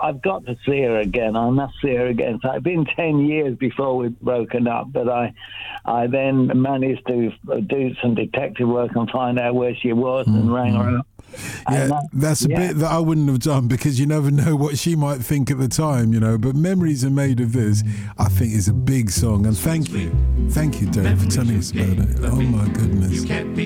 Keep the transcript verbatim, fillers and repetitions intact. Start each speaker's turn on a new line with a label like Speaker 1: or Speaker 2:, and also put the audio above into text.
Speaker 1: I've got to see her again. I must see her again. So it's been ten years before we'd broken up, but I, I then managed to do some detective work and find out where she was mm-hmm. and rang her up.
Speaker 2: Yeah,
Speaker 1: that,
Speaker 2: that's a
Speaker 1: yeah.
Speaker 2: bit that I wouldn't have done because you never know what she might think at the time, you know. But Memories Are Made of This, I think, is a big song. And thank you. Thank you, Dave, for telling us about it. Oh, my goodness.